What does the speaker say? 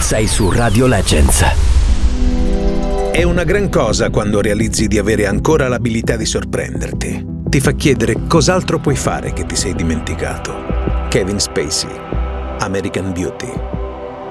Sei su Radio Legends. È una gran cosa quando realizzi di avere ancora l'abilità di sorprenderti. Ti fa chiedere cos'altro puoi fare che ti sei dimenticato. Kevin Spacey, American Beauty.